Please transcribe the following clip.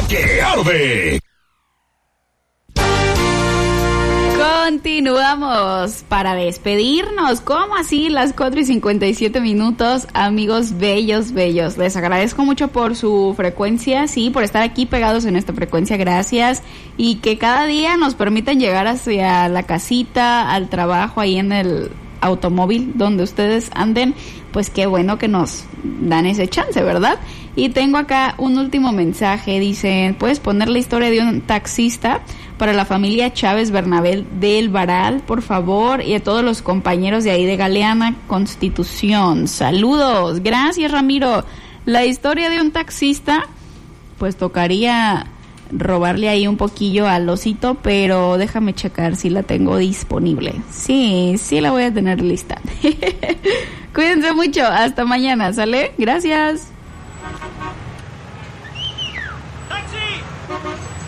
que arde. Continuamos para despedirnos. ¿Cómo así? Las 4:57, amigos bellos. Les agradezco mucho por su frecuencia, sí, por estar aquí pegados en esta frecuencia, gracias. Y que cada día nos permitan llegar hacia la casita, al trabajo, ahí en el automóvil donde ustedes anden, pues qué bueno que nos dan ese chance, ¿verdad? Y tengo acá un último mensaje, dicen, ¿puedes poner la historia de un taxista para la familia Chávez Bernabé del Varal, por favor? Y a todos los compañeros de ahí de Galeana Constitución, saludos, gracias Ramiro. La historia de un taxista, pues tocaría robarle ahí un poquillo al osito, pero déjame checar si la tengo disponible. Sí la voy a tener lista. Cuídense mucho, hasta mañana, ¿sale? Gracias.